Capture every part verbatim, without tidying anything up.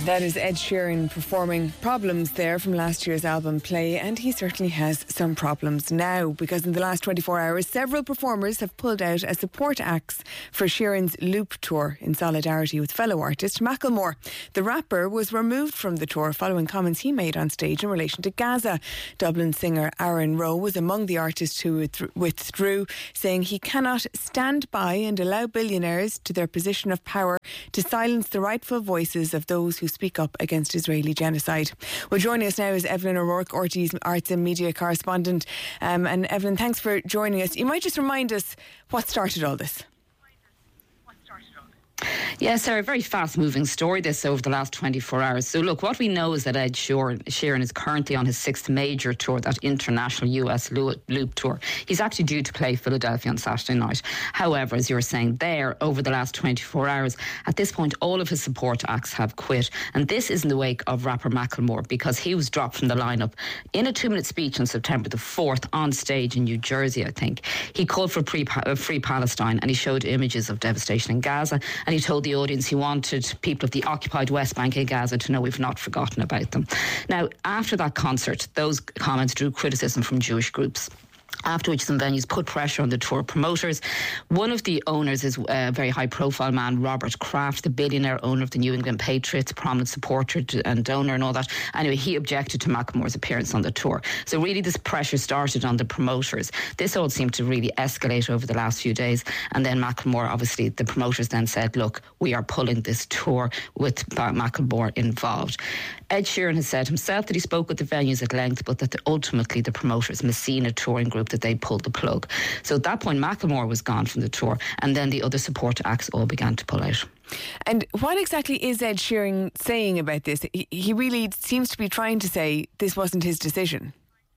That is Ed Sheeran performing Problems there from last year's album Play, and he certainly has some problems now, because in the last twenty-four hours several performers have pulled out as support acts for Sheeran's Loop tour in solidarity with fellow artist Macklemore. The rapper was removed from the tour following comments he made on stage in relation to Gaza. Dublin singer Aaron Rowe was among the artists who withdrew, saying he cannot stand by and allow billionaires to their position of power to silence the rightful voices of those who speak up against Israeli genocide. Well, joining us now is Evelyn O'Rourke, R T É's arts and media correspondent. Um, and Evelyn, thanks for joining us. You might just remind us what started all this. Yes, Sarah, a very fast-moving story this over the last twenty-four hours. So look, what we know is that Ed Sheeran is currently on his sixth major tour, that international U S Loop tour. He's actually due to play Philadelphia on Saturday night. However, as you were saying there, over the last twenty-four hours, at this point, all of his support acts have quit. And this is in the wake of rapper Macklemore, because he was dropped from the lineup in a two-minute speech on September the fourth on stage in New Jersey, I think. He called for pre- uh, free Palestine, and he showed images of devastation in Gaza, and he told the audience he wanted people of the occupied West Bank and Gaza to know we've not forgotten about them. Now, after that concert, those comments drew criticism from Jewish groups, after which some venues put pressure on the tour promoters. One of the owners is a very high-profile man, Robert Kraft, the billionaire owner of the New England Patriots, prominent supporter and donor and all that. Anyway, he objected to Macklemore's appearance on the tour. So really this pressure started on the promoters. This all seemed to really escalate over the last few days. And then Macklemore, obviously, the promoters then said, look, we are pulling this tour with Macklemore involved. Ed Sheeran has said himself that he spoke with the venues at length, but that the, ultimately the promoters, Messina Touring Group, that they pulled the plug. So at that point, Macklemore was gone from the tour, and then the other support acts all began to pull out. And what exactly is Ed Sheeran saying about this? He, he really seems to be trying to say this wasn't his decision.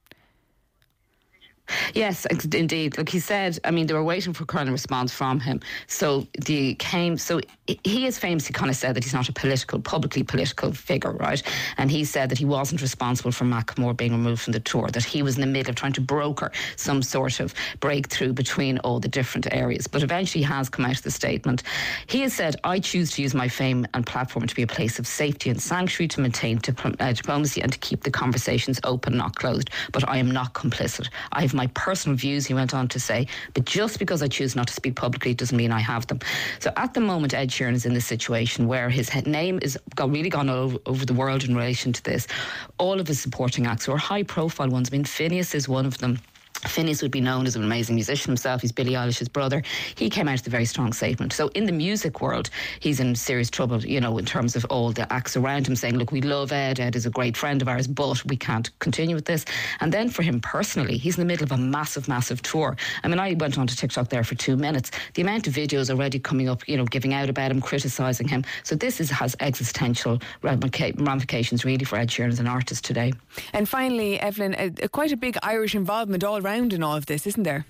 Yes, indeed. Like he said, I mean, they were waiting for a kind of response from him. So the came. So he is famously kind of said that he's not a political, publicly political figure, right? And he said that he wasn't responsible for Macklemore being removed from the tour, that he was in the middle of trying to broker some sort of breakthrough between all the different areas. But eventually he has come out with the statement. He has said, I choose to use my fame and platform to be a place of safety and sanctuary, to maintain dip- uh, diplomacy and to keep the conversations open, not closed. But I am not complicit. I have my personal views, he went on to say, but just because I choose not to speak publicly doesn't mean I have them. So at the moment, Ed Sheeran is in this situation where his name is got really gone over, over the world in relation to this. All of his supporting acts are high profile ones. I mean, Phineas is one of them. Phineas would be known as an amazing musician himself. He's Billie Eilish's brother. He came out with a very strong statement. So in the music world, he's in serious trouble, you know, in terms of all the acts around him saying, look, we love Ed. Ed is a great friend of ours, but we can't continue with this. And then for him personally, he's in the middle of a massive, massive tour. I mean, I went on to TikTok there for two minutes. The amount of videos already coming up, you know, giving out about him, criticising him. So this is, has existential ramifications really for Ed Sheeran as an artist today. And finally, Evelyn, a, a quite a big Irish involvement all around in all of this, isn't there?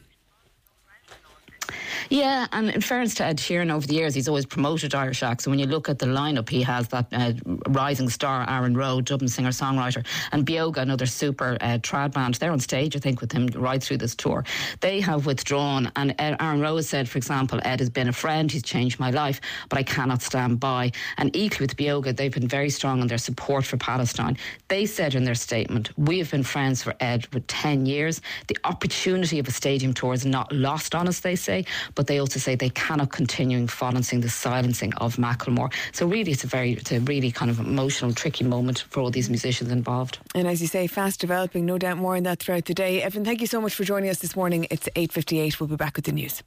Yeah, and in fairness to Ed Sheeran, over the years, he's always promoted Irish acts. So when you look at the lineup, he has that uh, rising star, Aaron Rowe, Dublin singer-songwriter, and Bioga, another super uh, trad band. They're on stage, I think, with him right through this tour. They have withdrawn, and Ed, Aaron Rowe has said, for example, Ed has been a friend, he's changed my life, but I cannot stand by. And equally with Bioga, they've been very strong in their support for Palestine. They said in their statement, we have been friends for Ed for ten years. The opportunity of a stadium tour is not lost on us, they say, but they also say they cannot continue financing the silencing of Macklemore. So really it's a very it's a really kind of emotional, tricky moment for all these musicians involved. And as you say, fast developing, no doubt more on that throughout the day. Evan, thank you so much for joining us this morning. It's eight fifty-eight. We'll be back with the news.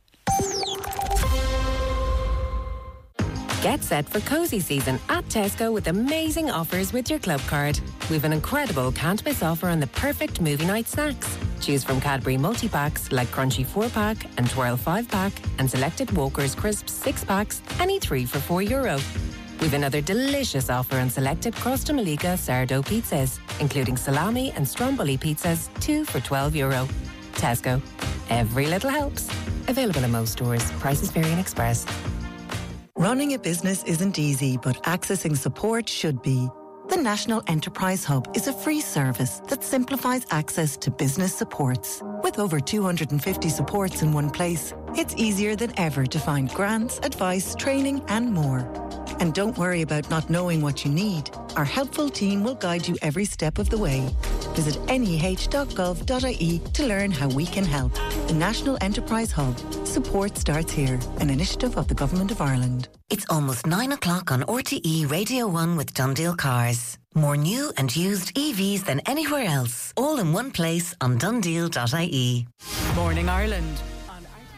Get set for cosy season at Tesco with amazing offers with your club card. We've an incredible can't miss offer on the perfect movie night snacks. Choose from Cadbury multi-packs like Crunchy four pack and Twirl five pack, and selected Walker's Crisps six packs, any three for four euro. We've another delicious offer on selected Crosta Malika sourdough pizzas, including salami and stromboli pizzas, two for twelve euro. Tesco. Every little helps. Available in most stores. Prices vary in Express. Running a business isn't easy, but accessing support should be. The National Enterprise Hub is a free service that simplifies access to business supports. With over two hundred fifty supports in one place, it's easier than ever to find grants, advice, training and more. And don't worry about not knowing what you need. Our helpful team will guide you every step of the way. Visit n e h dot gov dot i e to learn how we can help. The National Enterprise Hub. Support starts here, an initiative of the Government of Ireland. It's almost nine o'clock on R T E Radio one with Dundeel Cars. More new and used E Vs than anywhere else. All in one place on dundeel dot i e. Morning Ireland